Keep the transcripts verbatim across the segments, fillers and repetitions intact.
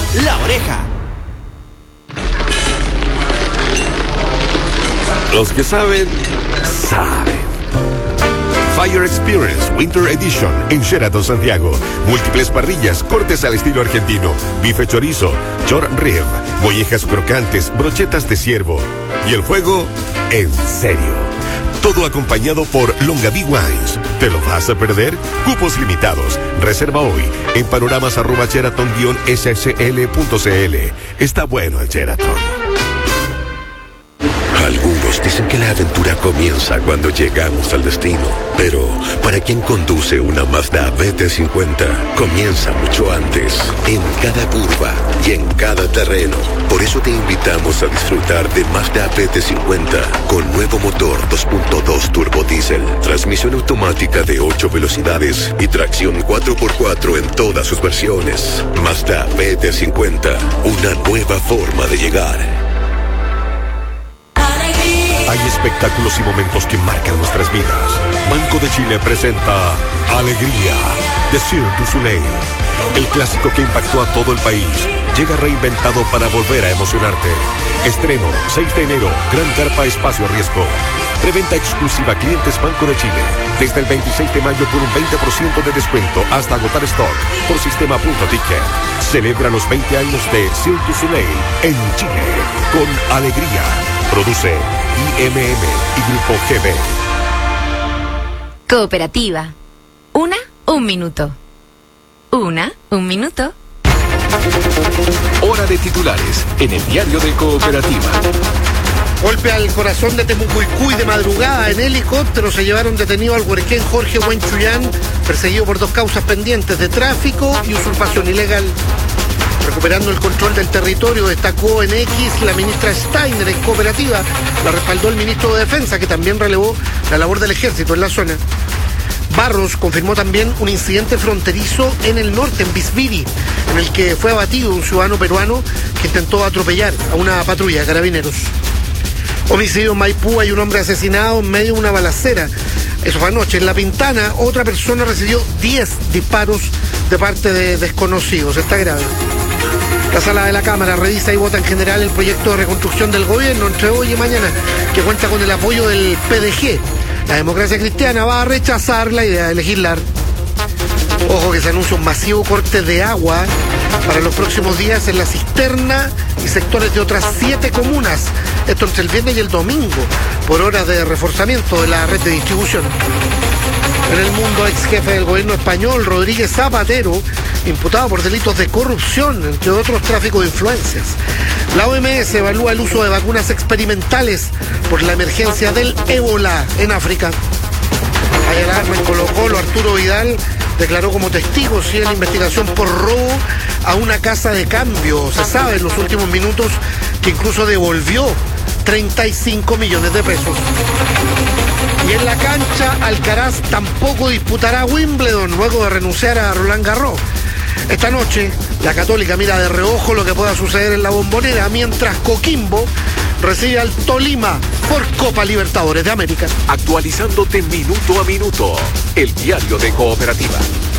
La Oreja. Los que saben, saben. Fire Experience Winter Edition en Sheraton Santiago. Múltiples parrillas, cortes al estilo argentino, bife chorizo, short rib, mollejas crocantes, brochetas de ciervo. Y el fuego, en serio. Todo acompañado por Longaví Wines. ¿Te lo vas a perder? Cupos limitados. Reserva hoy en panoramas arroba sheraton guion s s l punto c l. Está bueno el Sheraton. Algunos dicen que la aventura comienza cuando llegamos al destino, pero para quien conduce una Mazda B T cincuenta, comienza mucho antes, en cada curva y en cada terreno. Por eso te invitamos a disfrutar de Mazda B T cincuenta con nuevo motor dos punto dos turbo diésel, transmisión automática de ocho velocidades y tracción cuatro por cuatro en todas sus versiones. Mazda B T cincuenta, una nueva forma de llegar. Hay espectáculos y momentos que marcan nuestras vidas. Banco de Chile presenta Alegría, de Cirque du Soleil. El clásico que impactó a todo el país llega reinventado para volver a emocionarte. Estreno seis de enero, Gran Carpa Espacio Riesgo. Preventa exclusiva clientes Banco de Chile. Desde el veintiséis de mayo por un veinte por ciento de descuento hasta agotar stock por sistema punto ticket. Celebra los veinte años de Cirque du Soleil en Chile con Alegría. Produce I M M y Grupo G B. Cooperativa. Una, un minuto. Una, un minuto. Hora de titulares en el diario de Cooperativa. Golpe al corazón de Temucuicui de madrugada. En helicóptero se llevaron detenido al huerquén Jorge Huenchuyán, perseguido por dos causas pendientes de tráfico y usurpación ilegal. Recuperando el control del territorio, destacó en X la ministra Steiner en Cooperativa. La respaldó el ministro de Defensa, que también relevó la labor del ejército en la zona. Barros confirmó también un incidente fronterizo en el norte, en Bisbiri, en el que fue abatido un ciudadano peruano que intentó atropellar a una patrulla de carabineros. Homicidio en Maipú, hay un hombre asesinado en medio de una balacera. Eso fue anoche. En La Pintana, otra persona recibió diez disparos de parte de desconocidos. Está grave. La sala de la Cámara revisa y vota en general el proyecto de reconstrucción del gobierno entre hoy y mañana, que cuenta con el apoyo del P D G. La Democracia Cristiana va a rechazar la idea de legislar. Ojo que se anuncia un masivo corte de agua para los próximos días en la cisterna y sectores de otras siete comunas. Esto entre el viernes y el domingo, por horas de reforzamiento de la red de distribución. En el mundo, ex jefe del gobierno español, Rodríguez Zapatero, imputado por delitos de corrupción, entre otros tráfico de influencias. La O M S evalúa el uso de vacunas experimentales por la emergencia del ébola en África. Hay alarma en Colo-Colo. Arturo Vidal declaró como testigo sí, en la investigación por robo a una casa de cambio. Se sabe en los últimos minutos que incluso devolvió treinta y cinco millones de pesos. Y en la cancha, Alcaraz tampoco disputará Wimbledon luego de renunciar a Roland Garros. Esta noche, la Católica mira de reojo lo que pueda suceder en la Bombonera, mientras Coquimbo recibe al Tolima por Copa Libertadores de América. Actualizándote minuto a minuto, el diario de Cooperativa.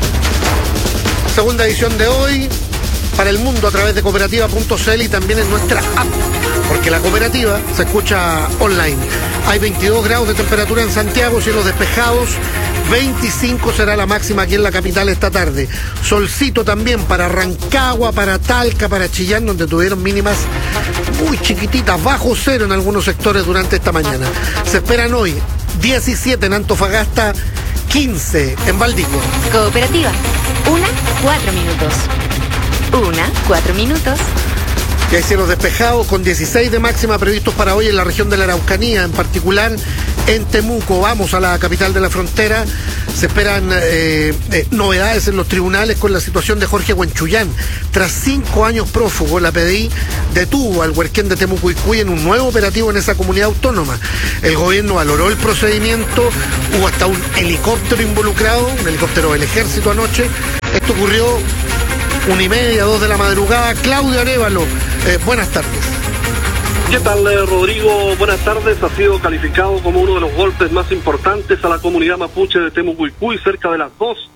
Segunda edición de hoy para el mundo a través de cooperativa punto c l y también en nuestra app, porque la cooperativa se escucha online. Hay veintidós grados de temperatura en Santiago, cielos despejados, veinticinco será la máxima aquí en la capital esta tarde. Solcito también para Rancagua, para Talca, para Chillán, donde tuvieron mínimas muy chiquititas, bajo cero en algunos sectores durante esta mañana. Se esperan hoy diecisiete en Antofagasta, quince en Valdivia. Cooperativa. Una, cuatro minutos. Una, cuatro minutos. Y hay cielos despejados con dieciséis de máxima previstos para hoy en la región de la Araucanía, en particular en Temuco. Vamos a la capital de la frontera. Se esperan eh, eh, novedades en los tribunales con la situación de Jorge Huenchuyán. Tras cinco años prófugo, la P D I detuvo al huerquén de Temucuicui en un nuevo operativo en esa comunidad autónoma. El gobierno valoró el procedimiento, hubo hasta un helicóptero involucrado, un helicóptero del ejército anoche. Esto ocurrió una y media, dos de la madrugada. Claudio Arévalo, eh, buenas tardes. ¿Qué tal, Rodrigo? Buenas tardes. Ha sido calificado como uno de los golpes más importantes a la comunidad mapuche de Temucuicui cerca de las dos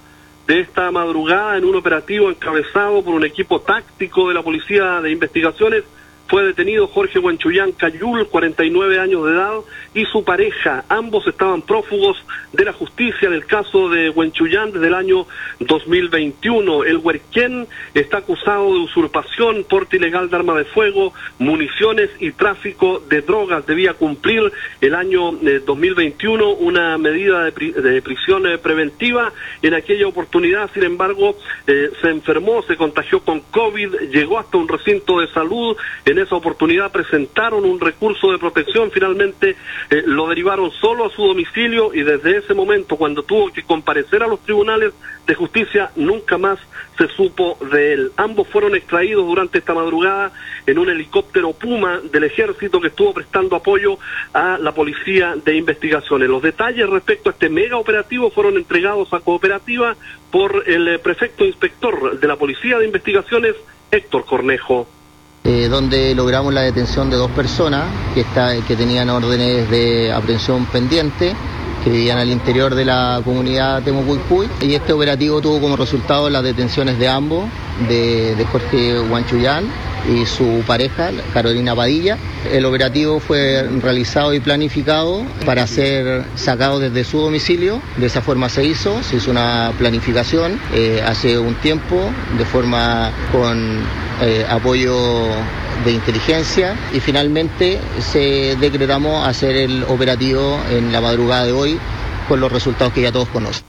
de esta madrugada, en un operativo encabezado por un equipo táctico de la Policía de Investigaciones, fue detenido Jorge Huanchuyán Cayul, cuarenta y nueve años de edad, y su pareja. Ambos estaban prófugos de la justicia en el caso de Huanchuyán desde el año dos mil veintiuno. El huerquén está acusado de usurpación, porte ilegal de arma de fuego, municiones y tráfico de drogas. Debía cumplir el año eh, dos mil veintiuno una medida de, pri de prisión eh, preventiva. En aquella oportunidad, sin embargo, eh, se enfermó, se contagió con COVID, llegó hasta un recinto de salud. En esa oportunidad presentaron un recurso de protección, finalmente eh, lo derivaron solo a su domicilio, y desde ese momento, cuando tuvo que comparecer a los tribunales de justicia, nunca más se supo de él. Ambos fueron extraídos durante esta madrugada en un helicóptero Puma del Ejército que estuvo prestando apoyo a la Policía de Investigaciones. Los detalles respecto a este mega operativo fueron entregados a Cooperativa por el eh, prefecto inspector de la Policía de Investigaciones, Héctor Cornejo. Eh, donde logramos la detención de dos personas que, está, que tenían órdenes de aprehensión pendiente, que vivían al interior de la comunidad Temucuicui, y este operativo tuvo como resultado las detenciones de ambos, de, de Jorge Huanchuyán y su pareja, Carolina Padilla. El operativo fue realizado y planificado para ser sacado desde su domicilio. De esa forma se hizo, se hizo una planificación eh, hace un tiempo, de forma con eh, apoyo de inteligencia, y finalmente se decretamos hacer el operativo en la madrugada de hoy con los resultados que ya todos conocen.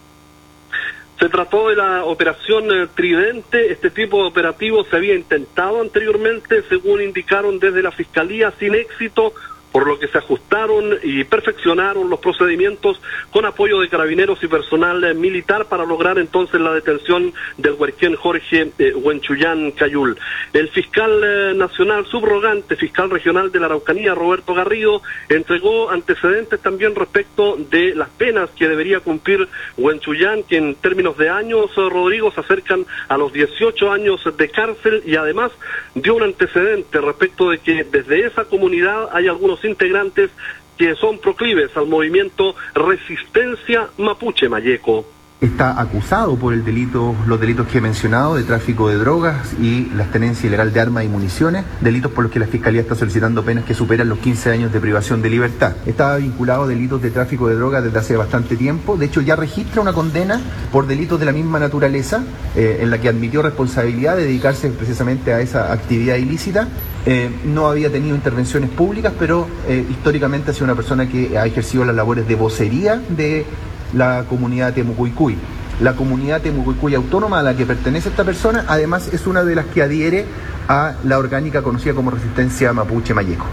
Se trató de la operación eh, Tridente. Este tipo de operativo se había intentado anteriormente, según indicaron desde la Fiscalía, sin éxito, por lo que se ajustaron y perfeccionaron los procedimientos con apoyo de carabineros y personal eh, militar para lograr entonces la detención del huerquén Jorge eh, Huanchuyán Cayul. El fiscal eh, nacional subrogante, fiscal regional de la Araucanía, Roberto Garrido, entregó antecedentes también respecto de las penas que debería cumplir Huanchuyán, que en términos de años, eh, Rodrigo, se acercan a los dieciocho años de cárcel, y además dio un antecedente respecto de que desde esa comunidad hay algunos integrantes que son proclives al movimiento Resistencia Mapuche Mayeco. Está acusado por el delito, los delitos que he mencionado, de tráfico de drogas y la tenencia ilegal de armas y municiones, delitos por los que la Fiscalía está solicitando penas que superan los quince años de privación de libertad. Estaba vinculado a delitos de tráfico de drogas desde hace bastante tiempo. De hecho, ya registra una condena por delitos de la misma naturaleza, eh, en la que admitió responsabilidad de dedicarse precisamente a esa actividad ilícita. Eh, no había tenido intervenciones públicas, pero eh, históricamente ha sido una persona que ha ejercido las labores de vocería de la comunidad Temucuicui. La comunidad Temucuicui autónoma a la que pertenece esta persona, además, es una de las que adhiere a la orgánica conocida como Resistencia Mapuche Mayeco.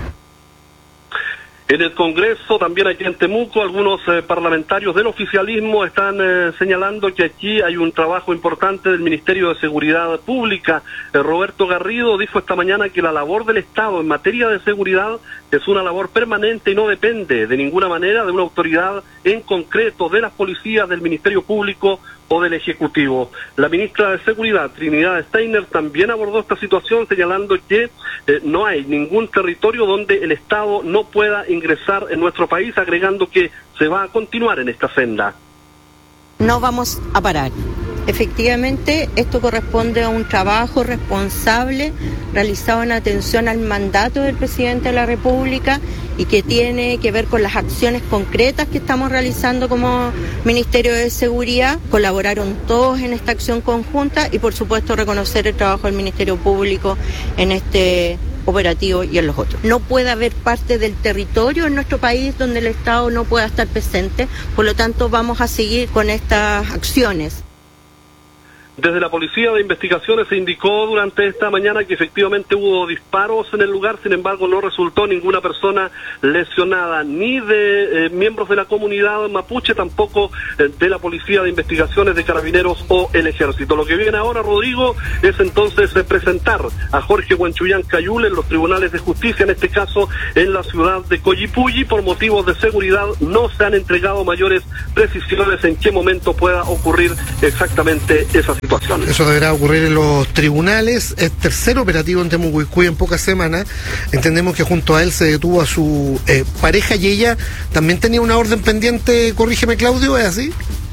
En el Congreso, también aquí en Temuco, algunos eh, parlamentarios del oficialismo están eh, señalando que aquí hay un trabajo importante del Ministerio de Seguridad Pública. Eh, Roberto Garrido dijo esta mañana que la labor del Estado en materia de seguridad es una labor permanente y no depende de ninguna manera de una autoridad en concreto, de las policías, del Ministerio Público o del Ejecutivo. La ministra de Seguridad, Trinidad Steiner, también abordó esta situación, señalando que eh, no hay ningún territorio donde el Estado no pueda ingresar en nuestro país, agregando que se va a continuar en esta senda. No vamos a parar. Efectivamente, esto corresponde a un trabajo responsable realizado en atención al mandato del presidente de la República y que tiene que ver con las acciones concretas que estamos realizando como Ministerio de Seguridad. Colaboraron todos en esta acción conjunta y, por supuesto, reconocer el trabajo del Ministerio Público en este operativo y en los otros. No puede haber parte del territorio en nuestro país donde el Estado no pueda estar presente, por lo tanto vamos a seguir con estas acciones. Desde la Policía de Investigaciones se indicó durante esta mañana que efectivamente hubo disparos en el lugar, sin embargo no resultó ninguna persona lesionada, ni de eh, miembros de la comunidad mapuche, tampoco eh, de la Policía de Investigaciones, de Carabineros o el Ejército. Lo que viene ahora, Rodrigo, es entonces eh, presentar a Jorge Huanchuyán Cayul en los tribunales de justicia, en este caso en la ciudad de Collipulli. Por motivos de seguridad no se han entregado mayores precisiones en qué momento pueda ocurrir exactamente esa situación. Eso deberá ocurrir en los tribunales. Es tercer operativo en Temucuicui en pocas semanas. Entendemos que junto a él se detuvo a su eh, pareja, y ella también tenía una orden pendiente, corrígeme Claudio, ¿es así?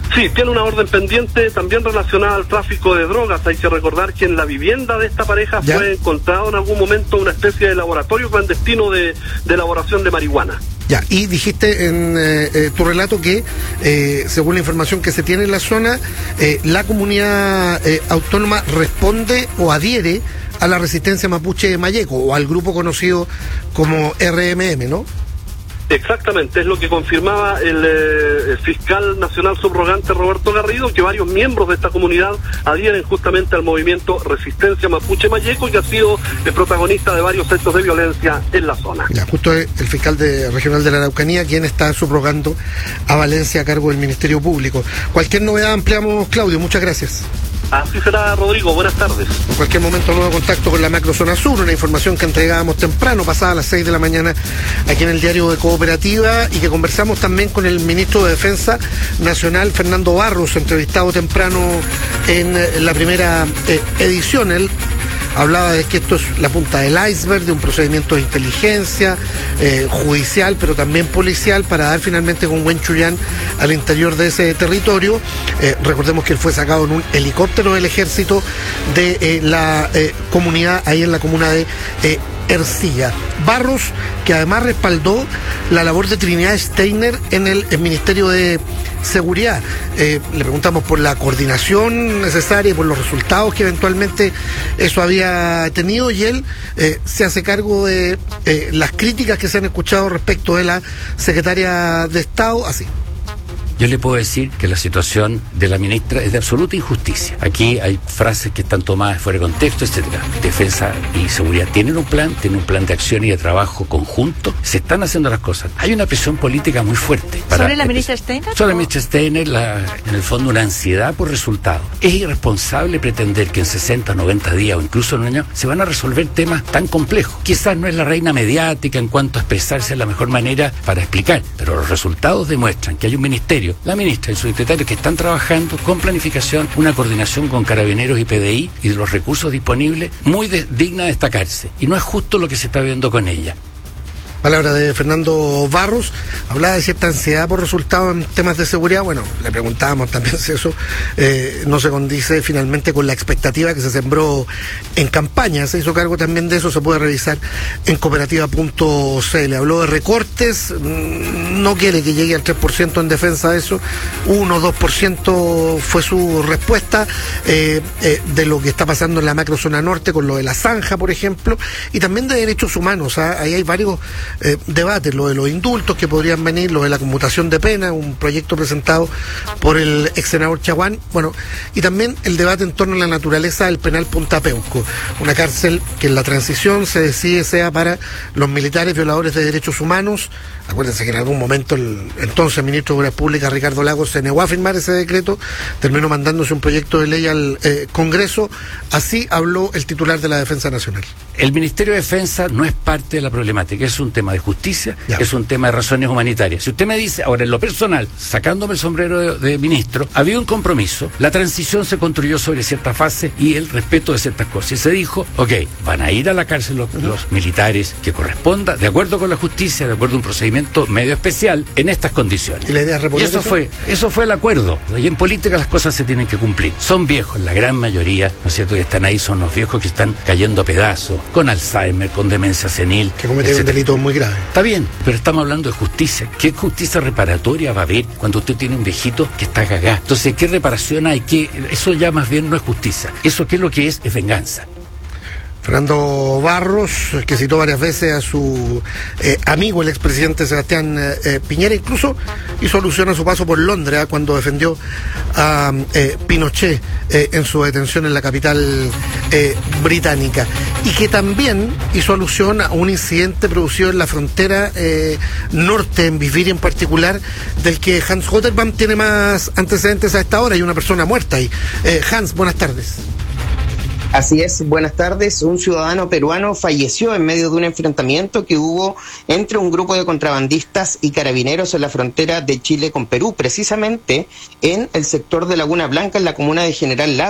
Sí, tiene una orden pendiente también relacionada al tráfico de drogas. Hay que recordar que en la vivienda de esta pareja ¿Ya? fue encontrado en algún momento una especie de laboratorio clandestino de, de elaboración de marihuana. Ya, y dijiste en eh, eh, tu relato que, eh, según la información que se tiene en la zona, eh, la comunidad eh, autónoma responde o adhiere a la resistencia mapuche de Malleco, o al grupo conocido como R M M, ¿no? Exactamente, es lo que confirmaba el, eh, el fiscal nacional subrogante Roberto Garrido, que varios miembros de esta comunidad adhieren justamente al movimiento Resistencia Mapuche Malleco, que ha sido el protagonista de varios hechos de violencia en la zona. Ya, justo el fiscal de, regional de la Araucanía, quien está subrogando a Valencia a cargo del Ministerio Público. Cualquier novedad ampliamos, Claudio, muchas gracias. Así será, Rodrigo, buenas tardes. En cualquier momento nuevo contacto con la Macrozona Sur, una información que entregábamos temprano, pasada a las seis de la mañana, aquí en el diario de Cooperativa, y que conversamos también con el ministro de Defensa Nacional, Fernando Barros, entrevistado temprano en la primera eh, edición. Él hablaba de que esto es la punta del iceberg de un procedimiento de inteligencia, eh, judicial, pero también policial, para dar finalmente con Huenchuyán al interior de ese territorio. Eh, recordemos que él fue sacado en un helicóptero del ejército de eh, la eh, comunidad, ahí en la comuna de eh, Ercilla. Barros, que además respaldó la labor de Trinidad Steiner en el, el Ministerio de Seguridad. Eh, le preguntamos por la coordinación necesaria y por los resultados que eventualmente eso había tenido, y él eh, se hace cargo de eh, las críticas que se han escuchado respecto de la secretaria de Estado, así. Yo le puedo decir que la situación de la ministra es de absoluta injusticia. Aquí hay frases que están tomadas fuera de contexto, etcétera. Defensa y seguridad tienen un plan, tienen un plan de acción y de trabajo conjunto. Se están haciendo las cosas. Hay una presión política muy fuerte. Para ¿Sobre la ministra Steiner? Sobre la ministra Steiner, la, en el fondo una ansiedad por resultados. Es irresponsable pretender que en sesenta, noventa días o incluso en un año se van a resolver temas tan complejos. Quizás no es la reina mediática en cuanto a expresarse de la mejor manera para explicar, pero los resultados demuestran que hay un ministerio, la ministra y su secretario, que están trabajando con planificación, una coordinación con Carabineros y P D I y de los recursos disponibles muy de, digna de destacarse. Y no es justo lo que se está viendo con ella. Palabra de Fernando Barros. Hablaba de cierta ansiedad por resultados en temas de seguridad. Bueno, le preguntábamos también si eso eh, no se condice finalmente con la expectativa que se sembró en campaña. Se hizo cargo también de eso, se puede revisar en cooperativa punto c l. Habló de recortes, no quiere que llegue al tres por ciento en defensa de eso. uno o dos por ciento fue su respuesta eh, eh, de lo que está pasando en la macrozona norte con lo de la zanja, por ejemplo, y también de derechos humanos. ¿eh? Ahí hay varios Eh, debate, lo de los indultos que podrían venir, lo de la conmutación de pena, un proyecto presentado por el ex senador Chaguán, bueno, y también el debate en torno a la naturaleza del penal Punta Peuco, una cárcel que en la transición se decide sea para los militares violadores de derechos humanos. Acuérdense que en algún momento el entonces ministro de Obras Públicas, Ricardo Lagos, se negó a firmar ese decreto, terminó mandándose un proyecto de ley al eh, Congreso. Así habló el titular de la Defensa Nacional. El Ministerio de Defensa no es parte de la problemática, es un tema de justicia, ya. Es un tema de razones humanitarias. Si usted me dice, ahora en lo personal, sacándome el sombrero de, de ministro, había un compromiso, la transición se construyó sobre cierta fase y el respeto de ciertas cosas. Y se dijo, ok, van a ir a la cárcel los, uh-huh. los militares que corresponda, de acuerdo con la justicia, de acuerdo a un procedimiento medio especial, en estas condiciones. ¿Y la idea es y eso, eso fue, eso fue el acuerdo. Y en política las cosas se tienen que cumplir. Son viejos, la gran mayoría, ¿no es cierto?, que están ahí, son los viejos que están cayendo a pedazos, con Alzheimer, con demencia senil. Que cometieron delitos muy graves. Está bien, pero estamos hablando de justicia. ¿Qué justicia reparatoria va a haber cuando usted tiene un viejito que está cagado? Entonces, ¿qué reparación hay? ¿Qué? Eso ya más bien no es justicia. Eso, ¿qué es lo que es? Es venganza. Fernando Barros, que citó varias veces a su eh, amigo, el expresidente Sebastián eh, Piñera, incluso hizo alusión a su paso por Londres, ¿eh? cuando defendió a eh, Pinochet eh, en su detención en la capital eh, británica, y que también hizo alusión a un incidente producido en la frontera eh, norte, en Vivir en particular, del que Hans Hotterbaum tiene más antecedentes a esta hora. Hay una persona muerta ahí. Eh, Hans, buenas tardes. Así es, buenas tardes. Un ciudadano peruano falleció en medio de un enfrentamiento que hubo entre un grupo de contrabandistas y carabineros en la frontera de Chile con Perú, precisamente en el sector de Laguna Blanca, en la comuna de General Lagos.